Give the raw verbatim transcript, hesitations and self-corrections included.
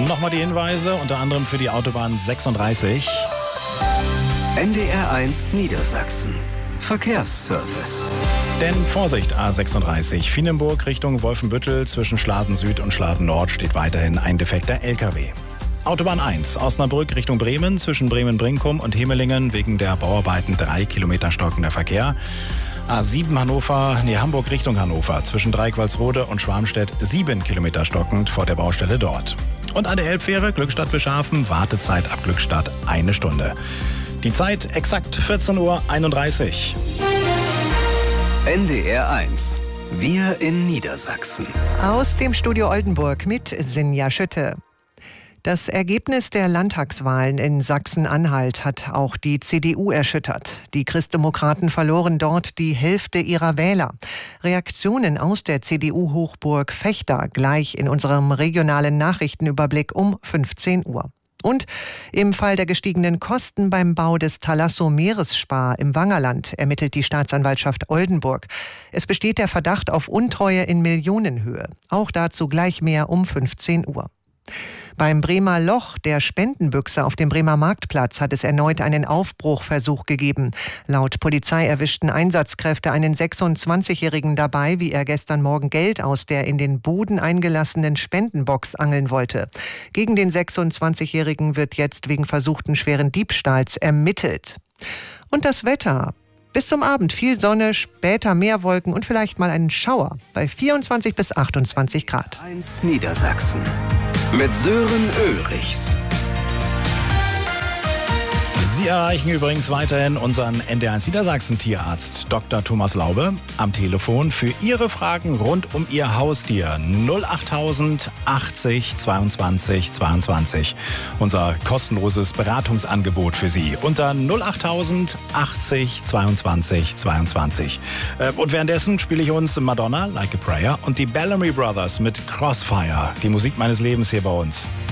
Nochmal die Hinweise, unter anderem für die Autobahn sechsunddreißig. N D R eins Niedersachsen. Verkehrsservice. Denn Vorsicht, A sechsunddreißig, Fienenburg Richtung Wolfenbüttel, zwischen Schladen Süd und Schladen Nord steht weiterhin ein defekter L K W. Autobahn eins, Osnabrück Richtung Bremen, zwischen Bremen-Brinkum und Hemelingen wegen der Bauarbeiten drei Kilometer stockender Verkehr. A sieben Hannover, nee, Hamburg Richtung Hannover, zwischen Dreikwalsrode und Schwarmstedt sieben Kilometer stockend vor der Baustelle dort. Und an der Elbfähre Glückstadt-Bischhafen, Wartezeit ab Glückstadt eine Stunde. Die Zeit exakt vierzehn Uhr einunddreißig. N D R eins. Wir in Niedersachsen. Aus dem Studio Oldenburg mit Sinja Schütte. Das Ergebnis der Landtagswahlen in Sachsen-Anhalt hat auch die C D U erschüttert. Die Christdemokraten verloren dort die Hälfte ihrer Wähler. Reaktionen aus der C D U-Hochburg Vechta gleich in unserem regionalen Nachrichtenüberblick um fünfzehn Uhr. Und im Fall der gestiegenen Kosten beim Bau des Thalasso Meeresspar im Wangerland ermittelt die Staatsanwaltschaft Oldenburg. Es besteht der Verdacht auf Untreue in Millionenhöhe. Auch dazu gleich mehr um fünfzehn Uhr. Beim Bremer Loch, der Spendenbüchse auf dem Bremer Marktplatz, hat es erneut einen Aufbruchversuch gegeben. Laut Polizei erwischten Einsatzkräfte einen sechsundzwanzigjährigen dabei, wie er gestern Morgen Geld aus der in den Boden eingelassenen Spendenbox angeln wollte. Gegen den sechsundzwanzigjährigen wird jetzt wegen versuchten schweren Diebstahls ermittelt. Und das Wetter. Bis zum Abend viel Sonne, später mehr Wolken und vielleicht mal einen Schauer bei vierundzwanzig bis achtundzwanzig Grad. eins Niedersachsen mit Sören Ulrichs. Sie erreichen übrigens weiterhin unseren N D R eins Niedersachsen-Tierarzt Doktor Thomas Laube am Telefon für Ihre Fragen rund um Ihr Haustier. null achttausend achtzig zweiundzwanzig zweiundzwanzig. Unser kostenloses Beratungsangebot für Sie unter null achttausend achtzig zweiundzwanzig zweiundzwanzig. Und währenddessen spiele ich uns Madonna, Like a Prayer und die Bellamy Brothers mit Crossfire. Die Musik meines Lebens hier bei uns.